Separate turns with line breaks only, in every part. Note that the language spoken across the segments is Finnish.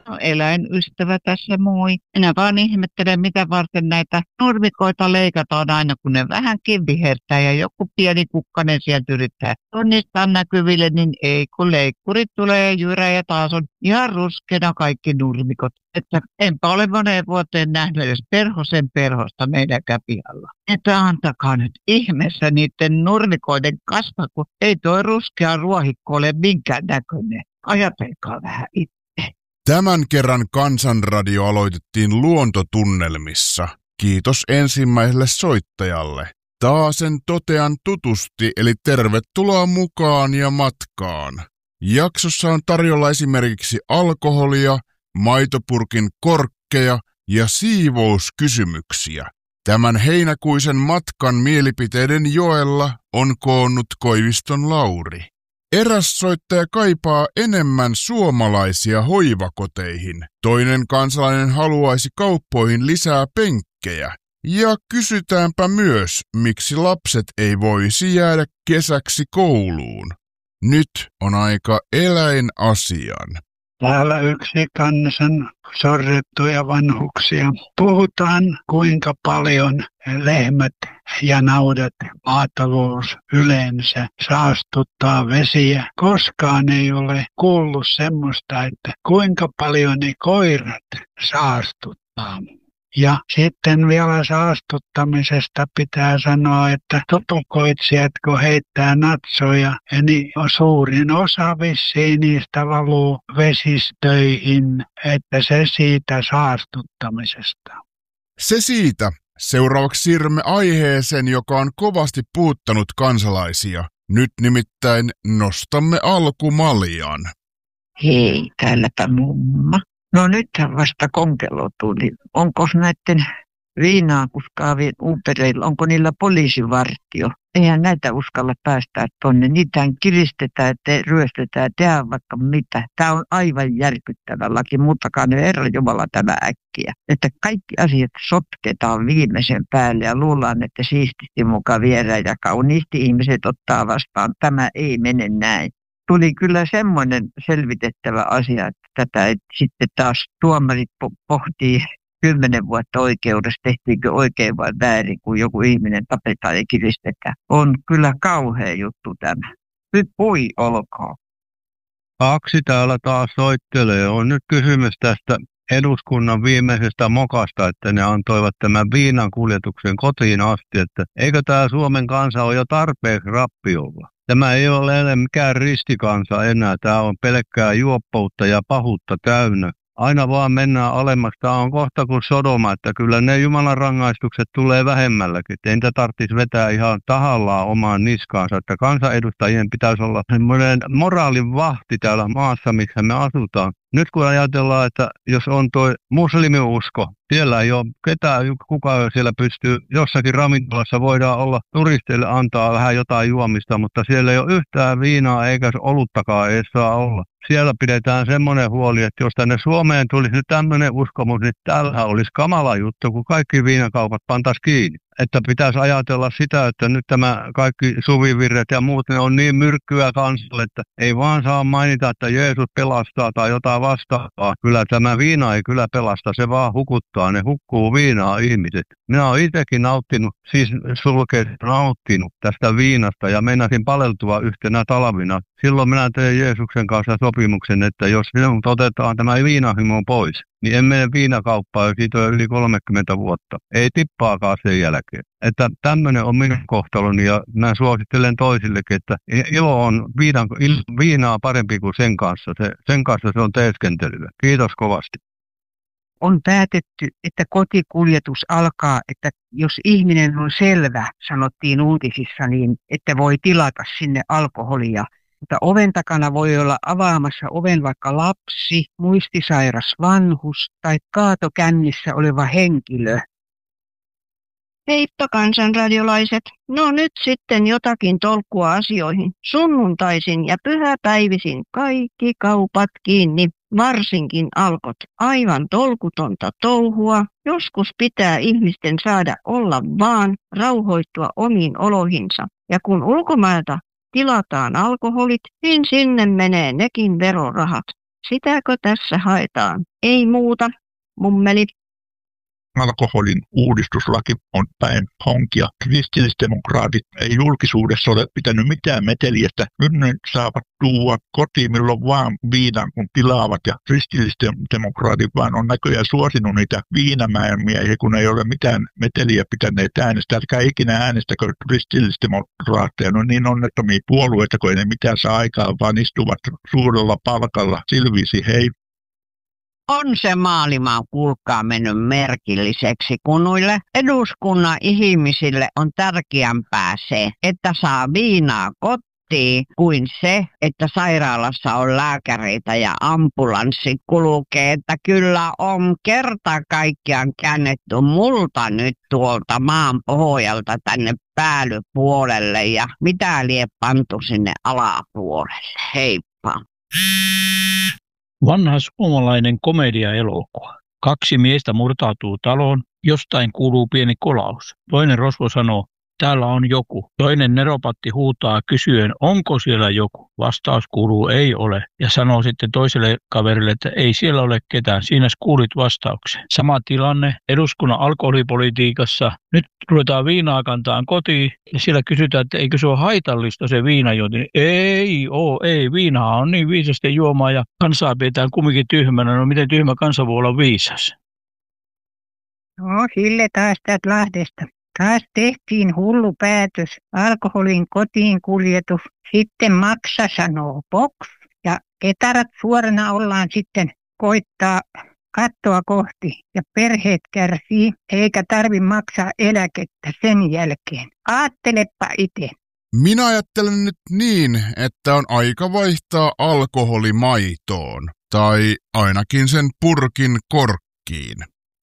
No, eläinystävä tässä moi. Minä vaan ihmettelen, mitä varten näitä nurmikoita leikataan aina, kun ne vähänkin vihertää ja joku pieni kukkanen sieltä yrittää tunnistaa näkyville, niin ei, kun leikkurit tulee jyrä ja taas on ihan ruskeana kaikki nurmikot. Että enpä ole moneen vuoteen nähnyt edes perhosen perhosta meidänkään pihalla. Että antakaa nyt ihmeessä niiden nurmikoiden kasvaa, kun ei toi ruskea ruohikko ole minkään näköinen. Ajatelkaa vähän itse.
Tämän kerran Kansanradio aloitettiin luontotunnelmissa. Kiitos ensimmäiselle soittajalle. Taasen totean tutusti, eli tervetuloa mukaan ja matkaan. Jaksossa on tarjolla esimerkiksi alkoholia, maitopurkin korkkeja ja siivouskysymyksiä. Tämän heinäkuisen matkan mielipiteiden joella on koonnut Koiviston Lauri. Eräs soittaja kaipaa enemmän suomalaisia hoivakoteihin. Toinen kansalainen haluaisi kauppoihin lisää penkkejä. Ja kysytäänpä myös, miksi lapset ei voisi jäädä kesäksi kouluun. Nyt on aika eläinasian.
Täällä yksi kansan sorrettuja vanhuksia. Puhutaan, kuinka paljon lehmät ja naudat, maatalous yleensä saastuttaa vesiä. Koskaan ei ole kuullut semmoista, että kuinka paljon ne koirat saastuttaa. Ja sitten vielä saastuttamisesta pitää sanoa, että tupukoitsijat kun heittää natsoja, niin suurin osa vissiin niistä valuu vesistöihin, että se siitä saastuttamisesta.
Se siitä. Seuraavaksi siirrymme aiheeseen, joka on kovasti puhuttanut kansalaisia. Nyt nimittäin nostamme alkumaljan.
Hei, täälläpä mumma. No nythän vasta konkeloituu, niin onko näiden viinaa kuskaavien Ubereilla, onko niillä poliisivartio? Eihän näitä uskalla päästää tonne. Niitähän kiristetään, ryöstetään, tehdään vaikka mitä. Tämä on aivan järkyttävä laki, muuttakaa ne Herran Jumala tämä äkkiä. Että kaikki asiat sotketaan viimeisen päälle ja luullaan, että siististi mukaan viedään ja kauniisti ihmiset ottaa vastaan. Tämä ei mene näin. Tuli kyllä semmoinen selvitettävä asia, että tätä sitten taas tuomarit pohtii 10 vuotta oikeudessa, tehtiinkö oikein vai väärin, kun joku ihminen tapetaan ja kiristetään. On kyllä kauhea juttu tämä. Nyt pui olkoon.
Kaksi täällä taas soittelee. On nyt kysymys tästä eduskunnan viimeisestä mokasta, että ne antoivat tämän viinan kuljetuksen kotiin asti, että eikö tämä Suomen kansa ole jo tarpeeksi rappiolla? Tämä ei ole enää mikään ristikansa enää, tämä on pelkkää juoppoutta ja pahuutta täynnä. Aina vaan mennään alemmaksi, tämä on kohta kuin Sodoma, että kyllä ne Jumalan rangaistukset tulee vähemmälläkin. Että ei niitä tarvitsisi vetää ihan tahallaan omaan niskaansa, että kansanedustajien pitäisi olla semmoinen moraalin vahti täällä maassa, missä me asutaan. Nyt kun ajatellaan, että jos on tuo muslimiusko, siellä ei ole ketään, kuka siellä pystyy, jossakin ravintolassa voidaan olla turisteille antaa vähän jotain juomista, mutta siellä ei ole yhtään viinaa eikä oluttakaan ei saa olla. Siellä pidetään semmoinen huoli, että jos tänne Suomeen tulisi nyt tämmöinen uskomus, niin täällä olisi kamala juttu, kun kaikki viinakaupat pantaisiin kiinni. Että pitäisi ajatella sitä, että nyt tämä kaikki suvivirret ja muut, ne on niin myrkkyä kansalle, että ei vaan saa mainita, että Jeesus pelastaa tai jotain vastaavaa. Kyllä tämä viina ei kyllä pelasta, se vaan hukuttaa, ne hukkuu viinaa ihmiset. Minä olen itsekin nauttinut, siis sulkeesti nauttinut tästä viinasta ja meinasin paleltua yhtenä talvina. Silloin minä tein Jeesuksen kanssa sopimuksen, että jos minut otetaan tämä viinahimo pois, niin en mene viinakauppaan, siitä on yli 30 vuotta. Ei tippaakaan sen jälkeen. Että tämmöinen on minun kohtaloni ja mä suosittelen toisillekin, että ilo on viinaa parempi kuin sen kanssa. Sen kanssa se on teeskentelyä. Kiitos kovasti.
On päätetty, että kotikuljetus alkaa, että jos ihminen on selvä, sanottiin uutisissa, niin että voi tilata sinne alkoholia. Mutta oven takana voi olla avaamassa oven vaikka lapsi, muistisairas vanhus tai kaatokännissä oleva henkilö. Heippa kansanradiolaiset. No nyt sitten jotakin tolkkua asioihin. Sunnuntaisin ja pyhäpäivisin kaikki kaupat kiinni, varsinkin Alkot. Aivan tolkutonta touhua. Joskus pitää ihmisten saada olla vaan, rauhoittua omiin oloihinsa. Ja kun ulkomailta tilataan alkoholit, niin sinne menee nekin verorahat.
Sitäkö tässä haetaan? Ei muuta, mummeli.
Alkoholin uudistuslaki on päin honkia. Kristillisdemokraatit ei julkisuudessa ole pitänyt mitään meteliästä. Nyt ne saavat tuua kotiin milloin vaan viinan, kun tilaavat. Ja kristillisdemokraatit vaan on näköjään suosinut niitä viinamäärmiä, kun ei ole mitään meteliä pitäneet äänestää. Älkää ikinä äänestäkö kristillisdemokraatteja. No niin onnettomia puolueita, kun ei ne mitään saa aikaan, vaan istuvat suurella palkalla. Silvisi, hei.
On se maailma, kuulkaa, mennyt merkilliseksi, kun noille eduskunnan ihmisille on tärkeämpää se, että saa viinaa kotiin, kuin se, että sairaalassa on lääkäreitä ja ambulanssi kulkee. Että kyllä on kerta kaikkiaan käännetty multa nyt tuolta maan pohjalta tänne päällypuolelle ja mitä lie pantu sinne alapuolelle. Heippa.
Vanha suomalainen komediaelokuva. 2 miestä murtautuu taloon, jostain kuuluu pieni kolaus. Toinen rosvo sanoo, täällä on joku. Toinen neropatti huutaa kysyen, onko siellä joku. Vastaus kuuluu, ei ole. Ja sanoo sitten toiselle kaverille, että ei siellä ole ketään. Siinä kuulit vastauksen. Sama tilanne eduskunnan alkoholipolitiikassa. Nyt ruvetaan viinaa kantaan kotiin ja siellä kysytään, että eikö se ole haitallista se viinajuonti. Ei, viinaa on niin viisasti juomaa ja kansaa pidetään kumminkin tyhmänä. No miten tyhmä kansa voi olla viisas?
No, Hille taas täältä Lahdesta. Taas tehtiin hullu päätös, alkoholin kotiin kuljetus, sitten maksa sanoo box ja ketarat suorana ollaan sitten koittaa kattoa kohti ja perheet kärsii eikä tarvi maksaa eläkettä sen jälkeen. Aattelepa itse.
Minä ajattelen nyt niin, että on aika vaihtaa alkoholi maitoon, tai ainakin sen purkin korkkiin.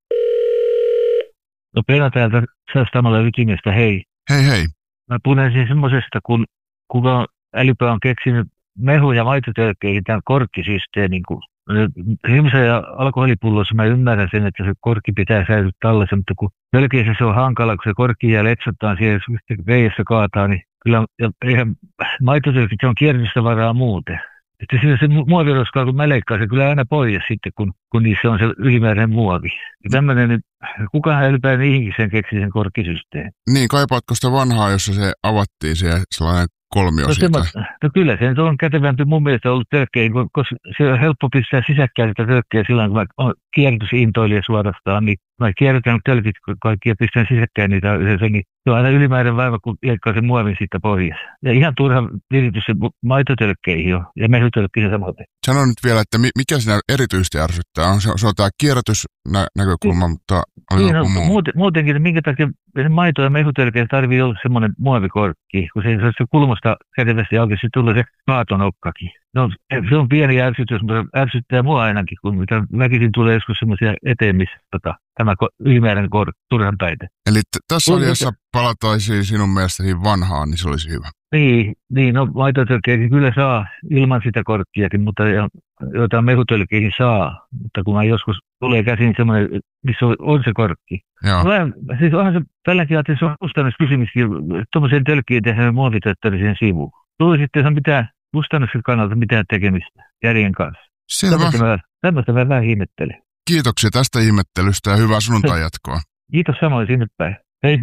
No Pena täältä Säästämällä ytimestä, hei.
Hei hei.
Mä puhuisin semmoisesta, kun kuka älypää on keksinyt mehu- ja maitotölkkeihin tämän korkkisysteemin. Hymsä ja alkoholipullossa mä ymmärrän sen, että se korkki pitää säilyä tallessa, mutta kun tölkeissä se on hankala, kun se korkki jää letsotaan siellä, jos veijessä kaataa, niin kyllä, ja eihän maitotölkit, se on kierrätystavaraa muuten. Että se muoviroskaa, kun mä leikkaan se kyllä aina pois sitten, kun niissä on se ylimääräinen muovi. Ja tämmöinen nyt, kukaan ylipäätään niihinkin sen keksi sen korkkisysteemi.
Niin, kaipaatko sitä vanhaa, jossa se avattiin sellainen kolmio siitä?
No kyllä, se on kätevämpi mun mielestä ollut tölkkeihin, koska se on helppo pistää sisäkkään sitä tölkkejä silloin, kun mä oon kierrätysintoilija suorastaan, niin mä kierrätän tölkit kaikki ja pistän sisäkkään niitä yhdessä, niin se on aina ylimääräinen vaiva, kun leikkaa sen muovin siitä pohjassa. Ja ihan turha viritys se maitotölkkeihin on, ja mehutölkkeihin samoin.
Sano nyt vielä, että mikä siinä erityisesti ärsyttää? Se on tämä kierrätysnäkökulma, mutta on joku muu.
Muutenkin, minkä takia maito- ja mehutölkkeihin tarvii olla semmoinen muovikorkki, kun se kulmasta kätevästi auki, se tulee se kaatonokkakin. No, se on pieni ärsytys, mutta ärsyttää mua ainakin, kun mitä väkisin tulee joskus semmoisia eteen, missä tämä ylimääräinen turhan päite.
Eli tässä asiassa palataisiin sinun mielestäsi vanhaan, niin se olisi hyvä.
Niin no maitotölkkeihin kyllä saa ilman sitä korkkiakin, mutta jotain mehutölkkeihin saa. Mutta kun joskus tulee käsiin semmoinen, missä on se korkki.
Joo.
Siis onhan se tälläkin ajattelin, se on kustannuskysymyskin, tuommoiseen tölkkiin tehdään muovitöttöön sivuun. Tuli sitten, se on mitään kustannuksen kannalta mitään tekemistä järjen kanssa.
Selvä.
Tämmöistä mä vähän ihmettelen.
Kiitoksia tästä ihmettelystä ja hyvää sunnuntai jatkoa.
Kiitos samoin sinne päin. Hei.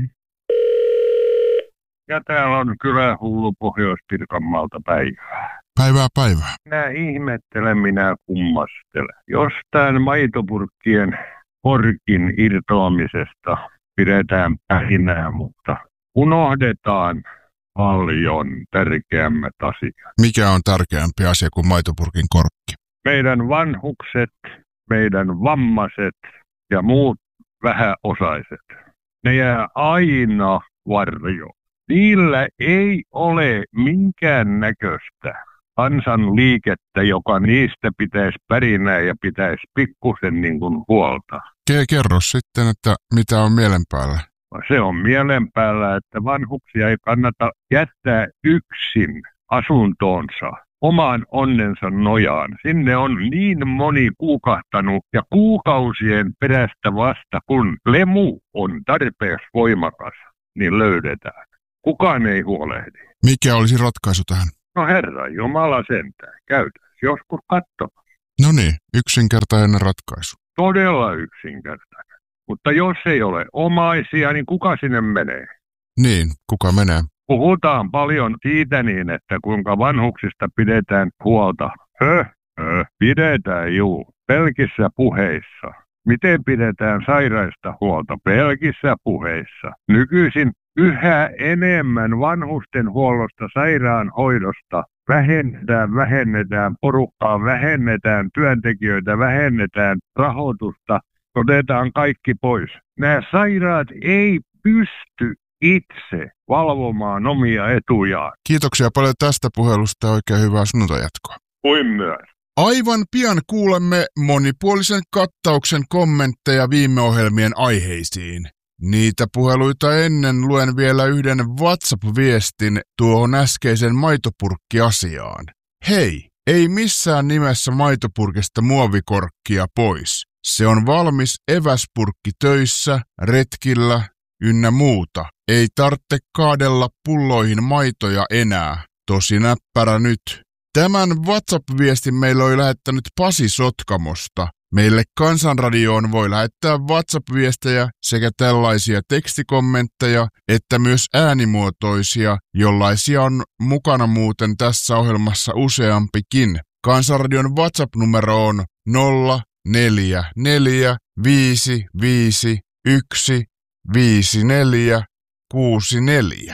Ja täällä on kyllä hullu Pohjois-Pirkanmaalta päivää.
Päivää.
Minä ihmettelen, minä kummastelen. Jostain maitopurkkien korkin irtoamisesta pidetään pähinää, mutta unohdetaan paljon tärkeämmät asiat.
Mikä on tärkeämpi asia kuin maitopurkin korkki?
Meidän vanhukset, meidän vammaiset ja muut vähäosaiset. Ne jää aina varjoon. Niillä ei ole minkään näköistä kansanliikettä, joka niistä pitäisi pärinää ja pitäisi pikkusen niin kuin huolta.
Kerro sitten, että mitä on mielen päällä.
Se on mielen päällä, että vanhuksia ei kannata jättää yksin asuntoonsa oman onnensa nojaan. Sinne on niin moni kuukahtanut ja kuukausien perästä vasta, kun lemu on tarpeeksi voimakas, niin löydetään. Kukaan ei huolehdi.
Mikä olisi ratkaisu tähän?
No Herran Jumala sentään, käytäisi joskus katsomassa.
No niin, yksinkertainen ratkaisu.
Todella yksinkertainen. Mutta jos ei ole omaisia, niin kuka sinne menee?
Niin, kuka menee?
Puhutaan paljon siitä niin, että kuinka vanhuksista pidetään huolta. Pidetään juu, pelkissä puheissa. Miten pidetään sairaista huolta? Pelkissä puheissa. Nykyisin yhä enemmän vanhusten huollosta, sairaanhoidosta vähennetään porukkaa, vähennetään työntekijöitä, vähennetään rahoitusta, otetaan kaikki pois. Nämä sairaat ei pysty itse valvomaan omia etujaan.
Kiitoksia paljon tästä puhelusta ja oikein hyvää sunnuntajatkoa.
Kuin myös.
Aivan pian kuulemme monipuolisen kattauksen kommentteja viime ohjelmien aiheisiin. Niitä puheluita ennen luen vielä yhden WhatsApp-viestin tuohon äskeisen maitopurkkiasiaan. Hei, ei missään nimessä maitopurkista muovikorkkia pois. Se on valmis eväspurkki töissä, retkillä ynnä muuta. Ei tarvitse kaadella pulloihin maitoja enää. Tosi näppärä nyt. Tämän WhatsApp-viestin meillä oli lähettänyt Pasi Sotkamosta. Meille Kansanradioon voi lähettää WhatsApp-viestejä sekä tällaisia tekstikommentteja, että myös äänimuotoisia, jollaisia on mukana muuten tässä ohjelmassa useampikin. Kansanradion WhatsApp-numero on 044 551 5464.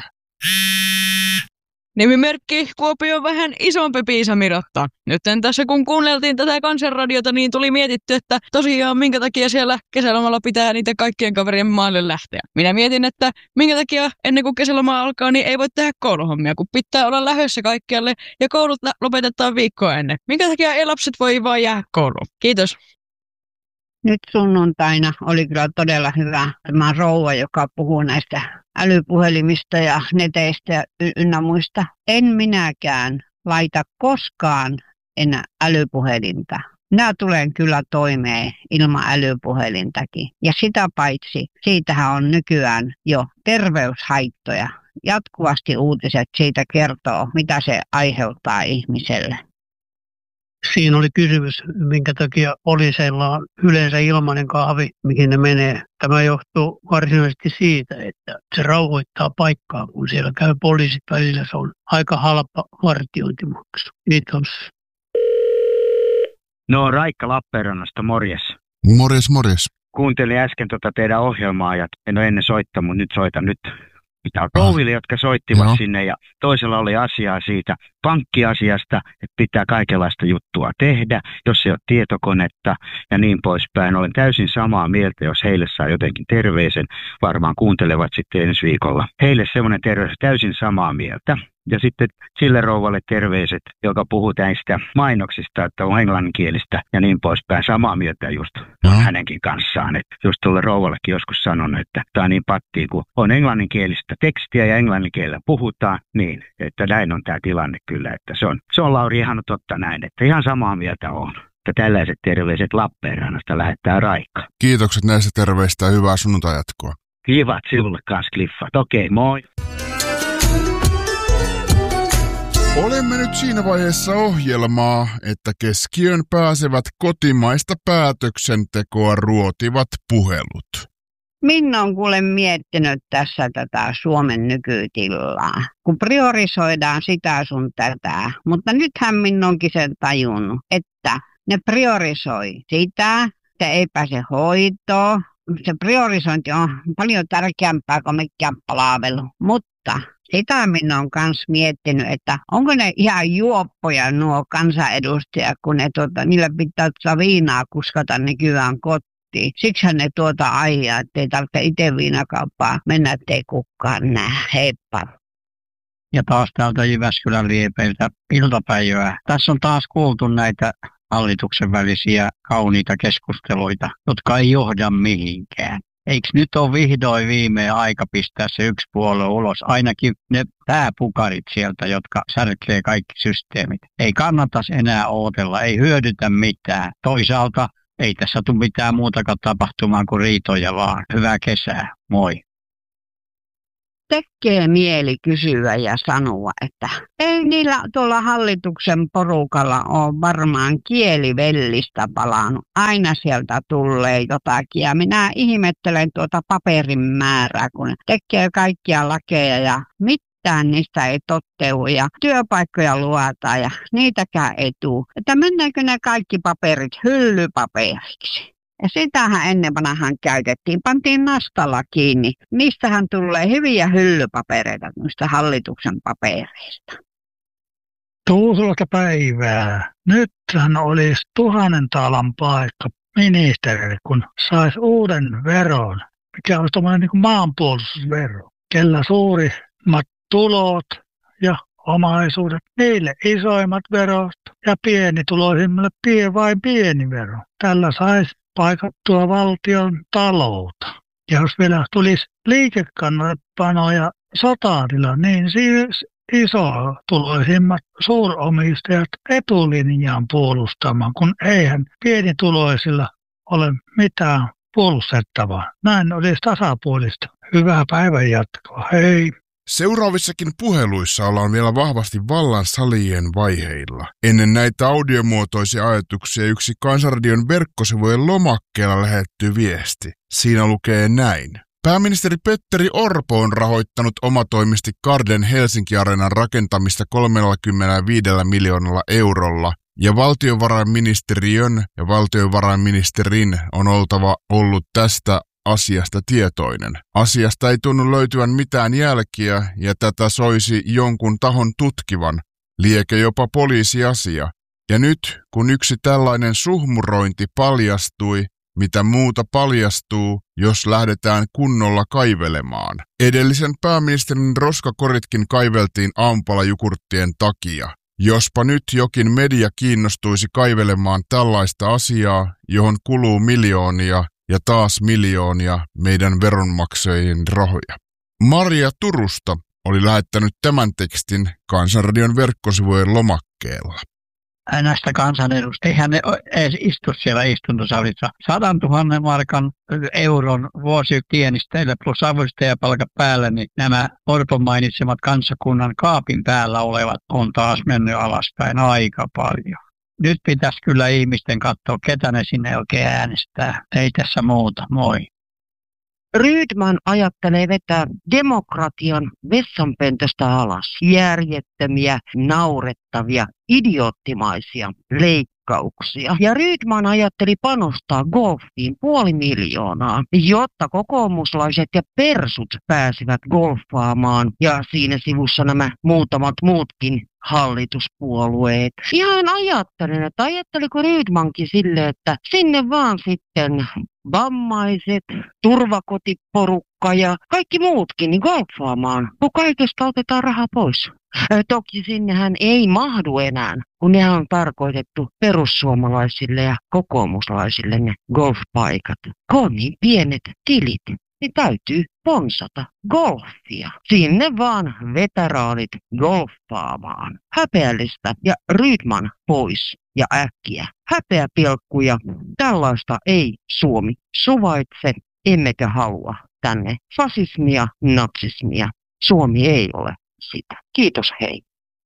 Nimimerkki Kuopio on vähän isompi Piisa Miratta. Nyt tässä kun kuunneltiin tätä Kansanradiota, niin tuli mietitty, että tosiaan minkä takia siellä kesälomalla pitää niitä kaikkien kaverien maalle lähteä. Minä mietin, että minkä takia ennen kuin kesäloma alkaa, niin ei voi tehdä kouluhommia, kun pitää olla lähdössä kaikkialle ja koulut lopetetaan viikkoa ennen. Minkä takia ei lapset voi vaan jäädä kouluun? Kiitos.
Nyt sunnuntaina oli kyllä todella hyvä tämä rouva, joka puhuu näistä älypuhelimista ja neteistä ja ynnä muista. En minäkään laita koskaan enää älypuhelinta. Minä tulen kyllä toimeen ilman älypuhelintakin. Ja sitä paitsi, siitähän on nykyään jo terveyshaittoja. Jatkuvasti uutiset siitä kertoo, mitä se aiheuttaa ihmiselle.
Siinä oli kysymys, minkä takia poliiseilla on yleensä ilmainen kahvi, mihin ne menee. Tämä johtuu varsinaisesti siitä, että se rauhoittaa paikkaa, kun siellä käy poliisit välillä. Se on aika halpa vartiointimaksu. Kiitos.
No, Raikka Lappeenrannasta, morjes.
Morjes.
Kuuntelin äsken teidän ohjelmaa ja en ole ennen soittanut, mutta nyt soitan nyt. Mitä on rouville, jotka soittivat sinne ja toisella oli asiaa siitä pankkiasiasta, että pitää kaikenlaista juttua tehdä, jos ei ole tietokonetta ja niin poispäin. Olen täysin samaa mieltä, jos heille saa jotenkin terveisen, varmaan kuuntelevat sitten ensi viikolla. Heille semmoinen terveys, täysin samaa mieltä. Ja sitten sille rouvalle terveiset, joka puhuu näistä mainoksista, että on englanninkielistä ja niin poispäin. Samaa mieltä just hänenkin kanssaan. Että just tuolle rouvallekin joskus sanonut, että tämä on niin pattia, kun on englanninkielistä tekstiä ja englanninkielellä puhutaan, niin että näin on tämä tilanne kyllä. Että se on Lauri ihan totta näin, että ihan samaa mieltä on. Että tällaiset terveiset Lappeenrannasta lähettää Raikka.
Kiitokset näistä terveistä ja hyvää sunnuntajatkoa.
Kivat sinulle kanssa, Cliffat. Okei, moi.
Olemme nyt siinä vaiheessa ohjelmaa, että keskiöön pääsevät kotimaista päätöksentekoa ruotivat puhelut.
Minä olen kuule miettinyt tässä tätä Suomen nykytilaa, kun priorisoidaan sitä sun tätä. Mutta nythän minä onkin sen tajunnut, että ne priorisoi sitä, että ei pääse hoitoon. Se priorisointi on paljon tärkeämpää kuin mikään palvelu, mutta sitä minä olen myös miettinyt, että onko ne ihan juoppoja nuo kansanedustajat, kun niillä pitää viinaa kuskata nykyään kotiin. Siksihän ne aihia, ettei tarvitse itse viinakauppaa mennä, ettei kukaan näe. Heippa.
Ja taas täältä Jyväskylän liepeiltä iltapäivää. Tässä on taas kuultu näitä hallituksen välisiä kauniita keskusteluita, jotka ei johda mihinkään. Eikö nyt ole vihdoin viimein aika pistää se yksi puolue ulos? Ainakin ne pääpukarit sieltä, jotka särkee kaikki systeemit. Ei kannata enää ootella, ei hyödytä mitään. Toisaalta ei tässä tule mitään muutakaan tapahtumaan kuin riitoja vaan. Hyvää kesää, moi.
tekee mieli kysyä ja sanoa, että ei niillä tuolla hallituksen porukalla ole varmaan kielivellistä palannut. Aina sieltä tulee jotakin ja minä ihmettelen tuota paperin määrää, kun tekee kaikkia lakeja ja mitään niistä ei totteudu ja työpaikkoja luotaan ja niitäkään ei tule. Että mennäänkö ne kaikki paperit hyllypaperiksi? Ja sitähän ennen vanhaan käytettiin, pantiin nastalla kiinni. Niistähän tulee hyviä hyllypapereita noista hallituksen papereista.
Tuusulta päivää. Nythän olisi 1000 taalan paikka ministerille, kun saisi uuden veron, mikä olisi tommoinen niin kuin maanpuolustusvero. Kellä suurimmat tulot ja omaisuudet, niille isoimmat verot ja pienituloisimmille vain pieni vero. Tällä saisi paikattua valtion taloutta. Ja jos vielä tulisi liikekannallepano ja sotatila, niin siis isotuloisimmat suuromistajat etulinjaan puolustamaan, kun eihän pienituloisilla ole mitään puolustettavaa. Näin olisi tasapuolista. Hyvää päivän jatkoa. Hei!
Seuraavissakin puheluissa ollaan vielä vahvasti vallan salien vaiheilla. Ennen näitä audiomuotoisia ajatuksia yksi Kansanradion verkkosivujen lomakkeella lähetty viesti. Siinä lukee näin. Pääministeri Petteri Orpo on rahoittanut omatoimisesti Garden Helsinki-areenan rakentamista 35 miljoonalla eurolla, ja valtiovarainministeriön ja valtiovarainministerin on oltava ollut tästä asiasta tietoinen. Asiasta ei tunnu löytyvän mitään jälkiä ja tätä soisi jonkun tahon tutkivan, liekö jopa poliisiasia. Ja nyt, kun yksi tällainen suhmurointi paljastui, mitä muuta paljastuu, jos lähdetään kunnolla kaivelemaan. Edellisen pääministerin roskakoritkin kaiveltiin aamupalajukurttien takia. Jospa nyt jokin media kiinnostuisi kaivelemaan tällaista asiaa, johon kuluu miljoonia ja taas miljoonia meidän veronmaksajien rahoja. Maria Turusta oli lähettänyt tämän tekstin Kansanradion verkkosivujen lomakkeella.
Näistä kansanedustajista, eihän ne edes istu siellä istuntosalissa. 100 000 markan euron vuositienisteillä plus avustajapalkat päällä, niin nämä Orpon mainitsemat kansakunnan kaapin päällä olevat on taas mennyt alaspäin aika paljon. Nyt pitäisi kyllä ihmisten katsoa, ketä ne sinne oikein äänestää. Ei tässä muuta. Moi.
Rydman ajattelee vetää demokratian vessanpöntöstä alas. Järjettömiä, naurettavia, idioottimaisia leikkauksia. Ja Rydman ajatteli panostaa golfiin 500 000, jotta kokoomuslaiset ja persut pääsivät golfaamaan. Ja siinä sivussa nämä muutamat muutkin hallituspuolueet. Ihan ajatteliko Rydmankin sille, että sinne vaan sitten vammaiset, turvakotiporukka ja kaikki muutkin niin golfaamaan, kun kaikesta otetaan rahaa pois. Toki sinnehän ei mahdu enää, kun ne on tarkoitettu perussuomalaisille ja kokoomuslaisille ne golfpaikat. Kun on niin pienet tilit, niin täytyy sponsata golfia. Sinne vaan veteraanit golfaamaan. Häpeällistä ja Rydman pois ja äkkiä. Häpeäpilkkuja. Tällaista ei Suomi suvaitse, emmekä halua tänne fasismia, natsismia. Suomi ei ole sitä. Kiitos, hei.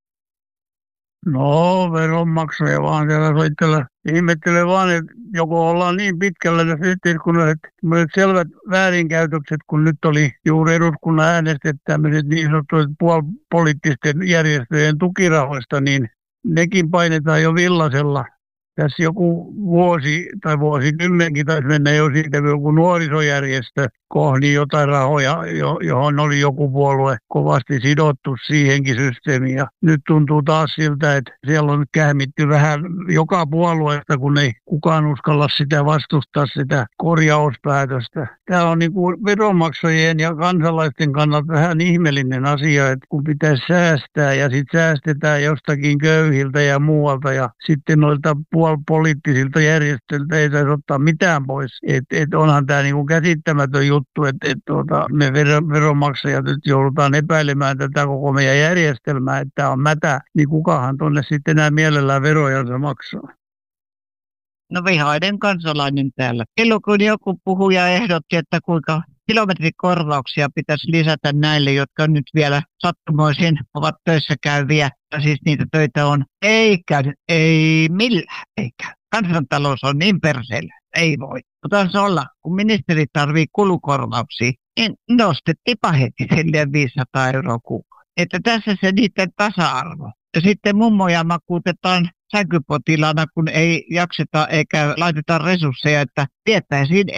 No, veronmaksaja vaan siellä soittelee. Ihmettelee vaan, että joko ollaan niin pitkällä tässä yhteiskunnassa, että selvät väärinkäytökset, kun nyt oli juuri eduskunnan äänestet tämmöiset niin sanottuiset puolipoliittisten järjestöjen tukirahoista, niin nekin painetaan jo villasella. Tässä joku vuosi tai vuosikymmenkin taisi mennä jo siitä, joku nuorisojärjestö kohdi jotain rahoja, johon oli joku puolue kovasti sidottu siihenkin systeemiin. Ja nyt tuntuu taas siltä, että siellä on kähmitty vähän joka puolueesta, kun ei kukaan uskalla sitä vastustaa sitä korjauspäätöstä. Tämä on niin kuin veronmaksajien ja kansalaisten kannalta vähän ihmeellinen asia, että kun pitäisi säästää ja sitten säästetään jostakin köyhiltä ja muualta ja sitten noilta poliittisilta järjestöiltä ei saisi ottaa mitään pois. Et onhan tämä niinku käsittämätön juttu, että me veronmaksajat nyt joudutaan epäilemään tätä koko meidän järjestelmää, että tämä on mätä, niin kukahan tuonne sitten enää mielellään verojansa maksaa.
No vihainen kansalainen täällä. Silloin kun joku puhuja ehdotti, että kuinka kilometrikorvauksia pitäisi lisätä näille, jotka nyt vielä sattumoisin ovat töissä käyviä, ja siis niitä töitä on. Ei millään, eikä. Kansantalous on niin perseellä, ei voi. Mutta se olla, kun ministeri tarvii kulukorvauksia, niin nostettiinpa heti silleen 500 euroa kuukausi. Että tässä se niiden tasa-arvo. Ja sitten mummoja makuutetaan sänkypotilaana, kun ei jakseta eikä laiteta resursseja, että viettäisiin